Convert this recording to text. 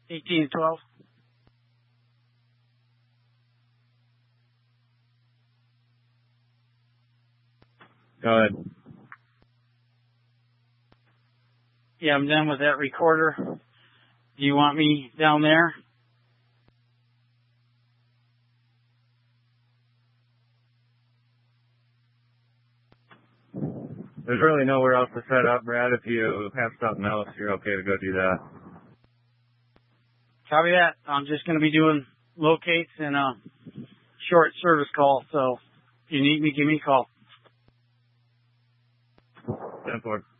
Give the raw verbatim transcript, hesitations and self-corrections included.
eighteen to twelve. Go ahead. Yeah, I'm done with that recorder. Do you want me down there? There's really nowhere else to set up, Brad. If you have something else, you're okay to go do that. Copy that. I'm just going to be doing locates and a short service call. So if you need me, give me a call. ten four.